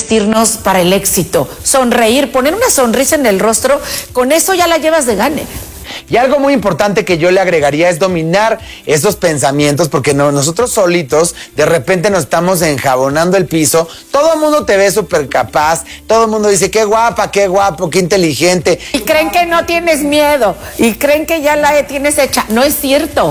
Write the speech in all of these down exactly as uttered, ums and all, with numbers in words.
vestirnos para el éxito, sonreír, poner una sonrisa en el rostro, con eso ya la llevas de gane. Y algo muy importante que yo le agregaría es dominar esos pensamientos, porque no, nosotros solitos de repente nos estamos enjabonando el piso, todo el mundo te ve súper capaz, todo el mundo dice qué guapa, qué guapo, qué inteligente. Y creen que no tienes miedo, y creen que ya la tienes hecha. No es cierto.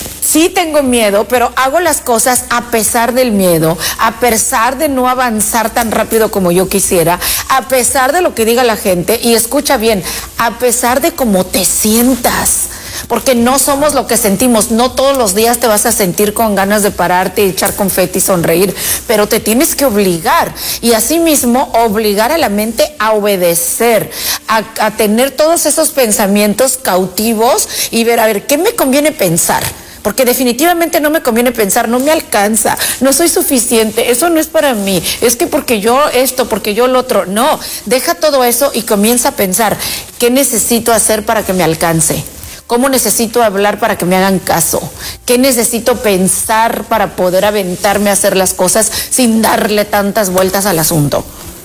Sí tengo miedo, pero hago las cosas a pesar del miedo, a pesar de no avanzar tan rápido como yo quisiera, a pesar de lo que diga la gente, y escucha bien, a pesar de cómo te sientas. Porque no somos lo que sentimos, no todos los días te vas a sentir con ganas de pararte y echar confeti y sonreír, pero te tienes que obligar, y asimismo obligar a la mente a obedecer, a, a tener todos esos pensamientos cautivos y ver, a ver, ¿qué me conviene pensar? Porque definitivamente no me conviene pensar, no me alcanza, no soy suficiente, eso no es para mí, es que porque yo esto, porque yo lo otro. No, deja todo eso y comienza a pensar, ¿qué necesito hacer para que me alcance? ¿Cómo necesito hablar para que me hagan caso? ¿Qué necesito pensar para poder aventarme a hacer las cosas sin darle tantas vueltas al asunto?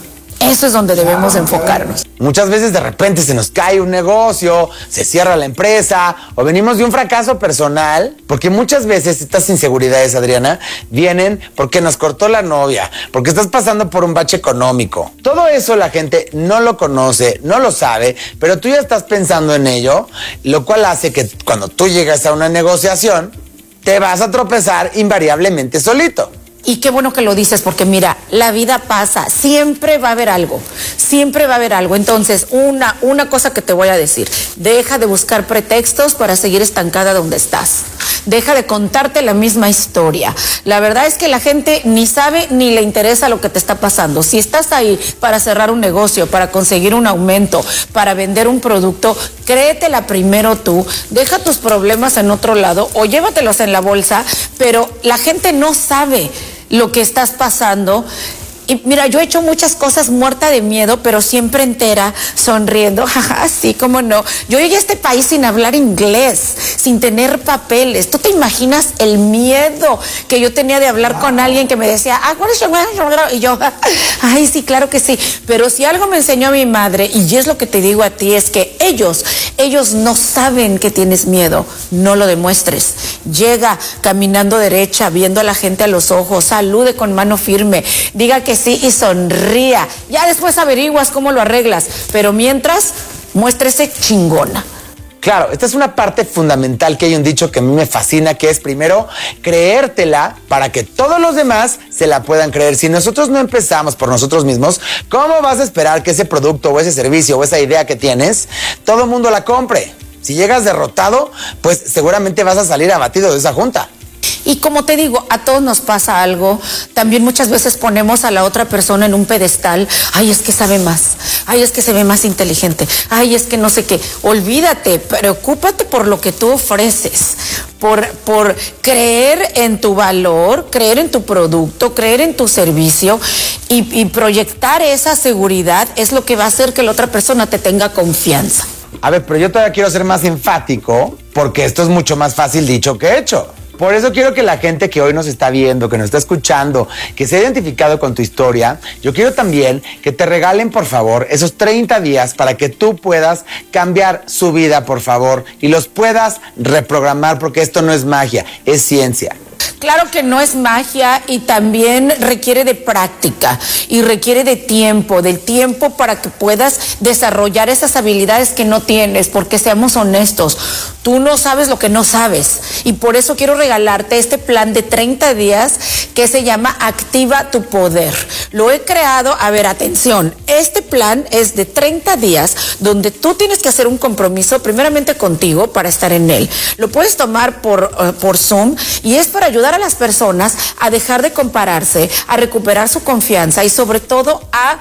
Eso es donde debemos enfocarnos. Muchas veces de repente se nos cae un negocio, se cierra la empresa, o venimos de un fracaso personal, porque muchas veces estas inseguridades, Adriana, vienen porque nos cortó la novia, porque estás pasando por un bache económico. Todo eso la gente no lo conoce, no lo sabe, pero tú ya estás pensando en ello, lo cual hace que cuando tú llegas a una negociación, te vas a tropezar invariablemente solito. Y qué bueno que lo dices, porque mira, la vida pasa, siempre va a haber algo, siempre va a haber algo. Entonces, una, una cosa que te voy a decir, deja de buscar pretextos para seguir estancada donde estás. Deja de contarte la misma historia. La verdad es que la gente ni sabe ni le interesa lo que te está pasando. Si estás ahí para cerrar un negocio, para conseguir un aumento, para vender un producto, créetela primero tú, deja tus problemas en otro lado o llévatelos en la bolsa, pero la gente no sabe lo que estás pasando. Y mira, yo he hecho muchas cosas muerta de miedo, pero siempre entera, sonriendo, jaja, sí, cómo no. Yo llegué a este país sin hablar inglés, sin tener papeles. ¿Tú te imaginas el miedo que yo tenía de hablar con alguien que me decía, ah, what is your name? Y yo, ay, sí, claro que sí. Pero si algo me enseñó a mi madre, y es lo que te digo a ti, es que ellos, ellos no saben que tienes miedo, no lo demuestres. Llega caminando derecha, viendo a la gente a los ojos, salude con mano firme, diga que sí y sonría. Ya después averiguas cómo lo arreglas, pero mientras, muéstrese chingona. Claro, esta es una parte fundamental que hay un dicho que a mí me fascina, que es primero creértela para que todos los demás se la puedan creer. Si nosotros no empezamos por nosotros mismos, ¿cómo vas a esperar que ese producto o ese servicio o esa idea que tienes, todo el mundo la compre? Si llegas derrotado, pues seguramente vas a salir abatido de esa junta. Y como te digo, a todos nos pasa algo. También muchas veces ponemos a la otra persona en un pedestal. Ay, es que sabe más. Ay, es que se ve más inteligente. Ay, es que no sé qué. Olvídate, preocúpate por lo que tú ofreces. Por, por creer en tu valor, creer en tu producto, creer en tu servicio y, y proyectar esa seguridad es lo que va a hacer que la otra persona te tenga confianza. A ver, pero yo todavía quiero ser más enfático porque esto es mucho más fácil dicho que hecho. Por eso quiero que la gente que hoy nos está viendo, que nos está escuchando, que se ha identificado con tu historia, yo quiero también que te regalen, por favor, esos treinta días para que tú puedas cambiar su vida, por favor, y los puedas reprogramar, porque esto no es magia, es ciencia. Claro que no es magia y también requiere de práctica y requiere de tiempo, del tiempo para que puedas desarrollar esas habilidades que no tienes, porque seamos honestos, tú no sabes lo que no sabes y por eso quiero regalarte este plan de treinta días que se llama Activa tu Poder. Lo he creado, a ver, atención, este plan es de treinta días donde tú tienes que hacer un compromiso primeramente contigo para estar en él. Lo puedes tomar por, uh, por Zoom y es para ayudar a las personas a dejar de compararse, a recuperar su confianza y sobre todo a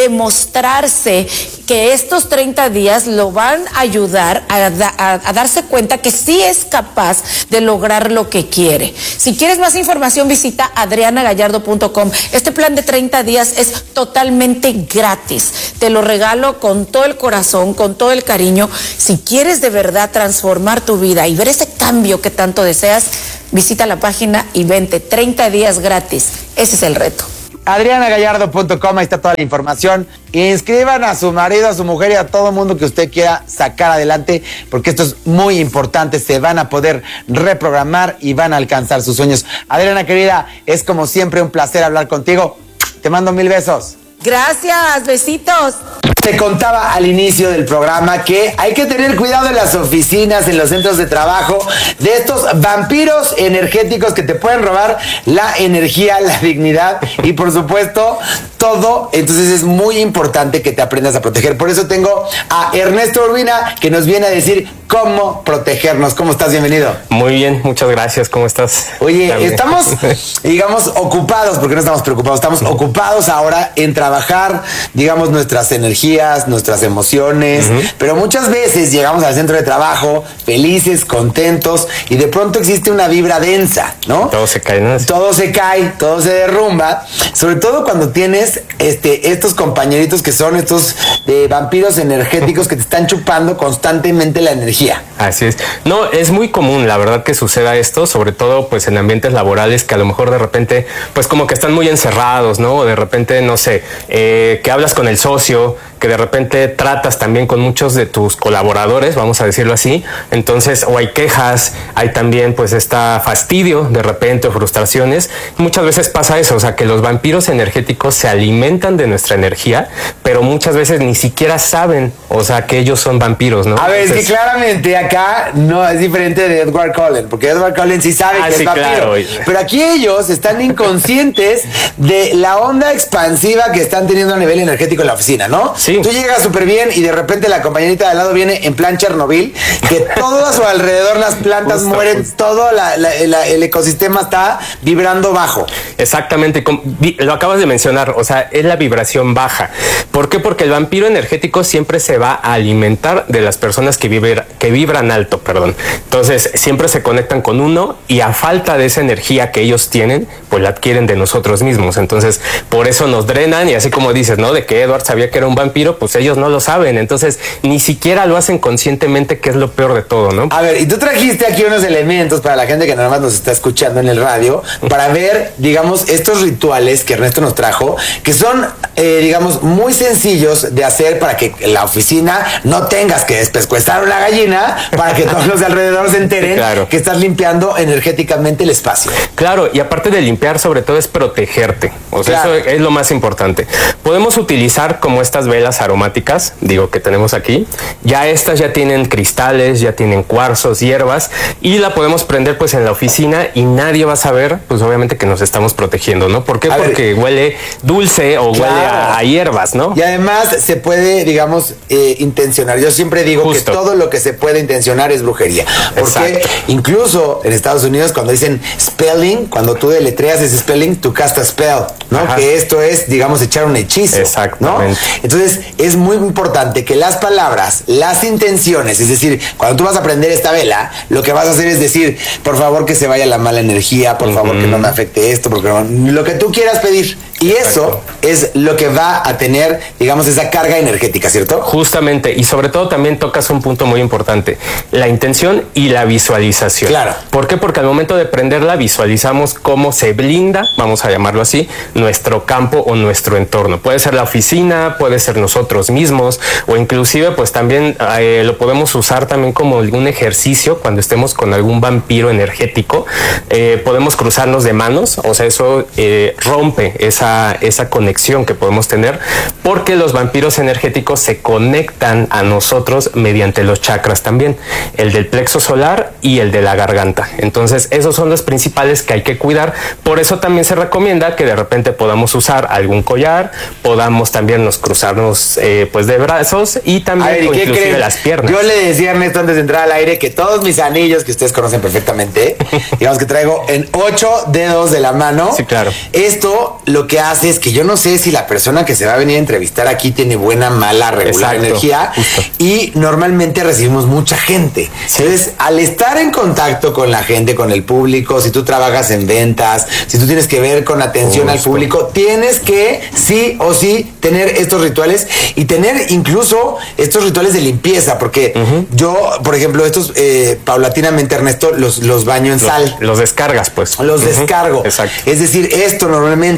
demostrarse que estos treinta días lo van a ayudar a, a, a darse cuenta que sí es capaz de lograr lo que quiere. Si quieres más información, visita adriana gallardo punto com. Este plan de treinta días es totalmente gratis. Te lo regalo con todo el corazón, con todo el cariño. Si quieres de verdad transformar tu vida y ver ese cambio que tanto deseas, visita la página y vente treinta días gratis. Ese es el reto. adriana gallardo punto com, ahí está toda la información. Inscriban a su marido, a su mujer y a todo mundo que usted quiera sacar adelante, porque esto es muy importante. Se van a poder reprogramar y van a alcanzar sus sueños. Adriana, querida, es como siempre un placer hablar contigo. Te mando mil besos. Gracias, besitos. Te contaba al inicio del programa que hay que tener cuidado en las oficinas, en los centros de trabajo, de estos vampiros energéticos que te pueden robar la energía, la dignidad y por supuesto todo. Entonces es muy importante que te aprendas a proteger. Por eso tengo a Ernesto Urbina que nos viene a decir cómo protegernos. ¿Cómo estás? Bienvenido. Muy bien, muchas gracias. ¿Cómo estás? Oye, también estamos, digamos, ocupados, porque no estamos preocupados, estamos ocupados ahora en trabajar, digamos, nuestras energías, nuestras emociones, uh-huh. pero muchas veces llegamos al centro de trabajo felices, contentos, y de pronto existe una vibra densa, ¿no? Todo se cae, ¿no? Todo se cae, todo se derrumba, sobre todo cuando tienes este, estos compañeritos que son estos eh, vampiros energéticos que te están chupando constantemente la energía. Así es. No, es muy común, la verdad, que suceda esto, sobre todo pues en ambientes laborales que a lo mejor de repente, pues como que están muy encerrados, ¿no? O de repente, no sé, eh, que hablas con el socio, que de repente tratas también con muchos de tus colaboradores, vamos a decirlo así. Entonces, o hay quejas, hay también pues está fastidio de repente o frustraciones. Muchas veces pasa eso, o sea, que los vampiros energéticos se alimentan de nuestra energía, pero muchas veces ni siquiera saben, o sea, que ellos son vampiros, ¿no? A ver, Entonces, es que claramente acá no es diferente de Edward Cullen, porque Edward Cullen sí sabe ah, que sí, es vampiro. claro. Pero aquí ellos están inconscientes de la onda expansiva que están teniendo a nivel energético en la oficina, ¿no? Sí. Tú llegas súper bien y de repente la compañerita de al lado viene en plan Chernobyl, que todo a su alrededor las plantas Justo, mueren, justo. todo la, la, la, el ecosistema está vibrando bajo. Exactamente, com- vi- lo acabas de mencionar, o sea, es la vibración baja. ¿Por qué? Porque el vampiro energético siempre se va a alimentar de las personas que, vibra- que vibran alto, perdón. Entonces, siempre se conectan con uno y a falta de esa energía que ellos tienen, pues la adquieren de nosotros mismos. Entonces, por eso nos drenan y así como dices, ¿no? De que Edward sabía que era un vampiro, pues ellos no lo saben. Entonces, ni siquiera lo hacen conscientemente, que es lo peor de todo, ¿no? A ver, y tú trajiste aquí unos elementos para la gente que nada más nos está escuchando en el radio, para ver, digamos, estos rituales que Ernesto nos trajo, que son, eh, digamos, muy sencillos de hacer para que la oficina no tengas que despescuezar una gallina, para que todos los de alrededor se enteren, claro, que estás limpiando energéticamente el espacio. Claro, y aparte de limpiar, sobre todo es protegerte. O sea, Claro. eso es lo más importante. Podemos utilizar como estas velas aromáticas, digo, que tenemos aquí. Ya estas ya tienen cristales, ya tienen cuarzos, hierbas, y la podemos prender pues en la oficina y nadie va a saber, pues obviamente, que nos estamos protegiendo, ¿no? ¿Por qué? A Porque ver, huele dulce o claro, huele a, a hierbas, ¿no? Y además se puede, digamos, eh, intencionar. Yo siempre digo Justo. que todo lo que se puede intencionar es brujería. Porque Exacto. incluso en Estados Unidos, cuando dicen spelling, cuando tú deletreas ese spelling, tú castas spell, ¿no? Ajá. Que esto es, digamos, echar un hechizo. Exactamente. ¿No? Entonces, es muy importante que las palabras, las intenciones, es decir, cuando tú vas a prender esta vela, lo que vas a hacer es decir, por favor que se vaya la mala energía, por uh-huh. favor que no me afecte esto, porque no, lo que tú quieras pedir. Y eso Exacto. es lo que va a tener, digamos, esa carga energética, ¿cierto? Justamente, y sobre todo también tocas un punto muy importante, la intención y la visualización. Claro. ¿Por qué? Porque al momento de prenderla visualizamos cómo se blinda, vamos a llamarlo así, nuestro campo o nuestro entorno. Puede ser la oficina, puede ser nosotros mismos, o inclusive pues también eh, lo podemos usar también como algún ejercicio cuando estemos con algún vampiro energético. Eh, podemos cruzarnos de manos, o sea, eso eh, rompe esa esa conexión que podemos tener, porque los vampiros energéticos se conectan a nosotros mediante los chakras también, el del plexo solar y el de la garganta. Entonces esos son los principales que hay que cuidar. Por eso también se recomienda que de repente podamos usar algún collar, podamos también nos cruzarnos eh, pues de brazos y también ver, o inclusive creen? las piernas. Yo le decía a Ernesto antes de entrar al aire que todos mis anillos, que ustedes conocen perfectamente, digamos que traigo en ocho dedos de la mano. Sí, claro. Esto lo que hace es que yo no sé si la persona que se va a venir a entrevistar aquí tiene buena, mala, regular Exacto, energía. justo. Y normalmente recibimos mucha gente. Sí. Entonces, al estar en contacto con la gente, con el público, si tú trabajas en ventas, si tú tienes que ver con atención Justo. al público, tienes que sí o sí tener estos rituales y tener incluso estos rituales de limpieza, porque uh-huh. yo, por ejemplo, estos eh, paulatinamente, Ernesto, los, los baño en los, sal. Los descargas, pues. Los uh-huh. descargo. Exacto. Es decir, esto normalmente en la luna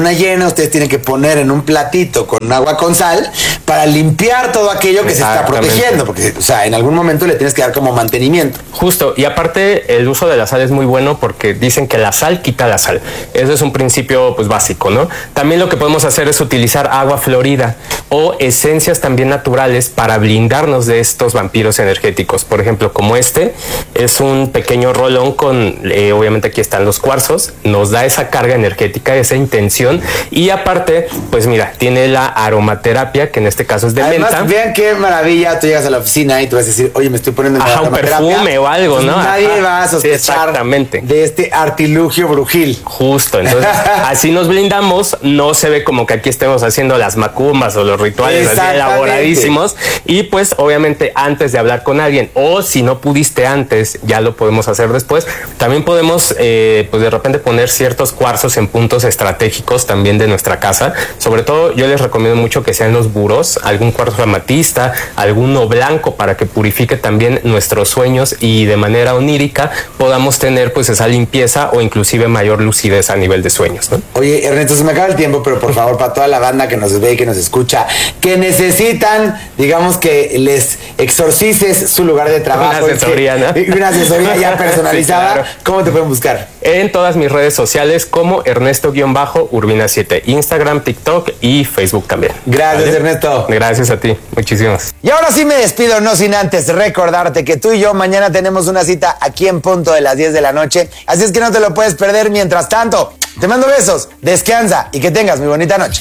luna llena, ustedes tienen que poner en un platito con agua con sal para limpiar todo aquello que se está protegiendo, porque, o sea, en algún momento le tienes que dar como mantenimiento. Justo, y aparte el uso de la sal es muy bueno porque dicen que la sal quita la sal. Eso es un principio pues básico, ¿no? También lo que podemos hacer es utilizar agua florida o esencias también naturales para blindarnos de estos vampiros energéticos. Por ejemplo, como este, es un pequeño rolón con, eh, obviamente aquí están los cuarzos, nos da esa carga energética, esa intención, y aparte, pues mira, tiene la aromaterapia, que en este caso es de Además, menta. vean qué maravilla, tú llegas a la oficina y tú vas a decir, oye, me estoy poniendo en Ajá, un perfume o algo, ¿no? Nadie Ajá. va a sospechar Sí, exactamente. de este artilugio brujil. Justo, entonces así nos blindamos, no se ve como que aquí estemos haciendo las macumbas o los rituales así elaboradísimos, y pues obviamente antes de hablar con alguien, o si no pudiste antes, ya lo podemos hacer después. También podemos eh, pues de repente poner ciertos cuarzos en puntos estratégicos también de nuestra casa. Sobre todo yo les recomiendo mucho que sean los burós, algún cuarzo amatista, alguno blanco, para que purifique también nuestros sueños y de manera onírica podamos tener pues esa limpieza o inclusive mayor lucidez a nivel de sueños, ¿no? Oye, Ernesto, se me acaba el tiempo, pero por favor, para toda la banda que nos ve y que nos escucha, que necesitan, digamos, que les exorcices su lugar de trabajo. Una asesoría, que, ¿no? Una asesoría ya personalizada. Sí, claro. ¿Cómo te pueden buscar? En todas mis redes sociales como Ernesto-Urbina siete, Instagram, TikTok y Facebook también. Gracias, ¿vale? Ernesto. Gracias a ti, muchísimas. Y ahora sí me despido, no sin antes recordarte que tú y yo mañana tenemos una cita aquí en punto de las diez de la noche, así es que no te lo puedes perder. Mientras tanto, te mando besos, descansa y que tengas muy bonita noche.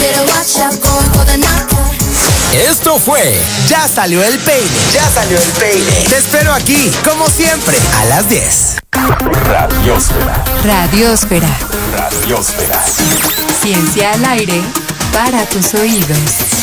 Esto fue Ya Salió el Peine. Ya Salió el Peine. Te espero aquí, como siempre, a las diez. Radiósfera. Radiósfera. Radiósfera. Ciencia al aire para tus oídos.